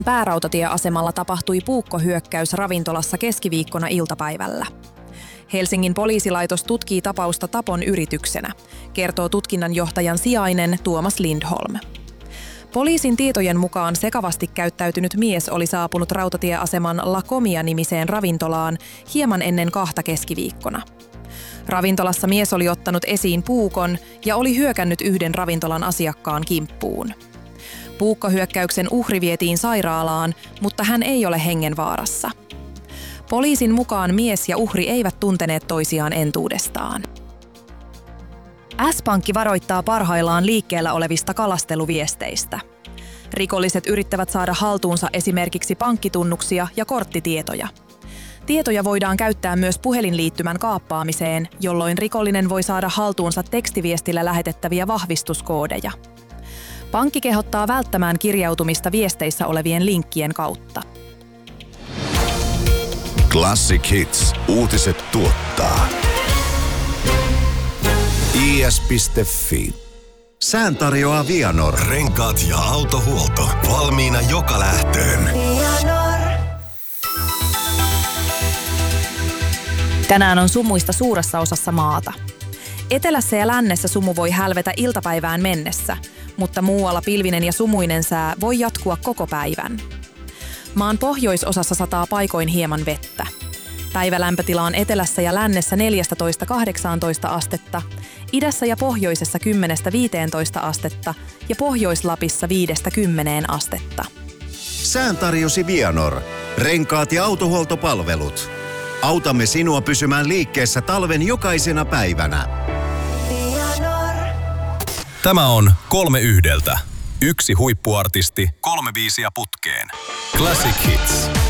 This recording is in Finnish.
Päärautatieasemalla tapahtui puukkohyökkäys ravintolassa keskiviikkona iltapäivällä. Helsingin poliisilaitos tutkii tapausta tapon yrityksenä, kertoo tutkinnanjohtajan sijainen Tuomas Lindholm. Poliisin tietojen mukaan sekavasti käyttäytynyt mies oli saapunut rautatieaseman La Comia-nimiseen ravintolaan hieman ennen 2 keskiviikkona. Ravintolassa mies oli ottanut esiin puukon ja oli hyökännyt yhden ravintolan asiakkaan kimppuun. Puukkohyökkäyksen uhri vietiin sairaalaan, mutta hän ei ole hengenvaarassa. Poliisin mukaan mies ja uhri eivät tunteneet toisiaan entuudestaan. S-Pankki varoittaa parhaillaan liikkeellä olevista kalasteluviesteistä. Rikolliset yrittävät saada haltuunsa esimerkiksi pankkitunnuksia ja korttitietoja. Tietoja voidaan käyttää myös puhelinliittymän kaappaamiseen, jolloin rikollinen voi saada haltuunsa tekstiviestillä lähetettäviä vahvistuskoodeja. Pankki kehottaa välttämään kirjautumista viesteissä olevien linkkien kautta. Classic Hits. Uutiset tuottaa. is.fi. Sään tarjoaa Vianor. Renkaat ja autohuolto. Valmiina joka lähtöön. Tänään on sumuista suuressa osassa maata. Etelässä ja lännessä sumu voi hälvetä iltapäivään mennessä, mutta muualla pilvinen ja sumuinen sää voi jatkua koko päivän. Maan pohjoisosassa sataa paikoin hieman vettä. Päivälämpötila on etelässä ja lännessä 14–18 astetta, idässä ja pohjoisessa 10–15 astetta ja Pohjois-Lapissa 5–10 astetta. Sään tarjosi Vianor. Renkaat ja autohuoltopalvelut. Autamme sinua pysymään liikkeessä talven jokaisena päivänä. Tämä on 3 yhdeltä. 1 huippuartisti, 3 biisiä putkeen. Classic Hits.